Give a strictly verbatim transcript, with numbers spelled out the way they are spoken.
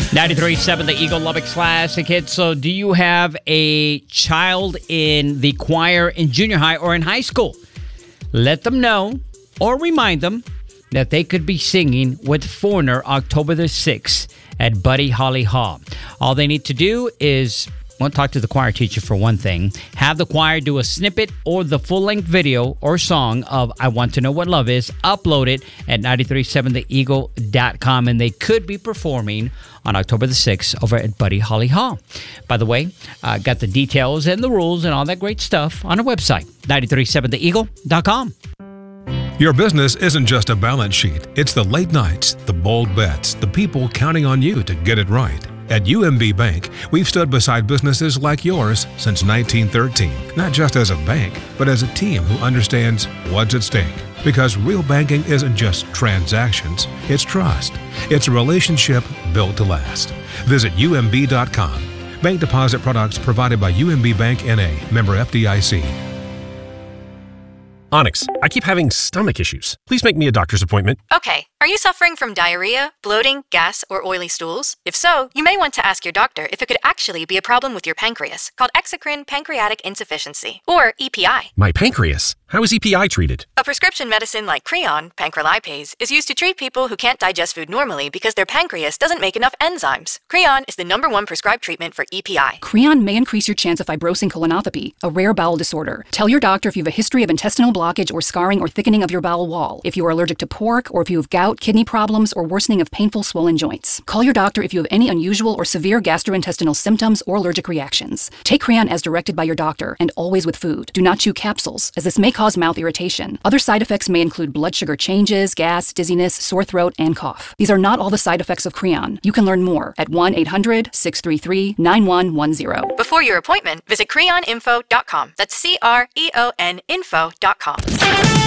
ninety-three point seven, the Eagle Lubbock Classic Hit. So do you have a child in the choir in junior high or in high school? Let them know or remind them that they could be singing with Foreigner October the sixth at Buddy Holly Hall. All they need to do is, well, talk to the choir teacher for one thing. Have the choir do a snippet or the full-length video or song of I Want to Know What Love Is. Upload it at nine three seven the eagle dot com, and they could be performing on October the sixth over at Buddy Holly Hall. By the way, uh, got the details and the rules and all that great stuff on our website, nine three seven the eagle dot com. Your business isn't just a balance sheet. It's the late nights, the bold bets, the people counting on you to get it right. At U M B Bank, we've stood beside businesses like yours since nineteen thirteen, not just as a bank, but as a team who understands what's at stake. Because real banking isn't just transactions, it's trust. It's a relationship built to last. Visit U M B dot com. Bank deposit products provided by U M B Bank N A, member F D I C. Onyx, I keep having stomach issues. Please make me a doctor's appointment. Okay. Are you suffering from diarrhea, bloating, gas, or oily stools? If so, you may want to ask your doctor if it could actually be a problem with your pancreas, called exocrine pancreatic insufficiency, or E P I. My pancreas? How is E P I treated? A prescription medicine like Creon, pancrelipase, is used to treat people who can't digest food normally because their pancreas doesn't make enough enzymes. Creon is the number one prescribed treatment for E P I. Creon may increase your chance of fibrosing colonopathy, a rare bowel disorder. Tell your doctor if you have a history of intestinal blockage or scarring or thickening of your bowel wall, if you are allergic to pork, or if you have gout, kidney problems, or worsening of painful swollen joints. Call your doctor if you have any unusual or severe gastrointestinal symptoms or allergic reactions. Take Creon as directed by your doctor, and always with food. Do not chew capsules, as this may cause mouth irritation. Other side effects may include blood sugar changes, gas, dizziness, sore throat, and cough. These are not all the side effects of Creon. You can learn more at one eight hundred six three three nine one one zero. Before your appointment, visit creon info dot com. That's C R E O N info dot com.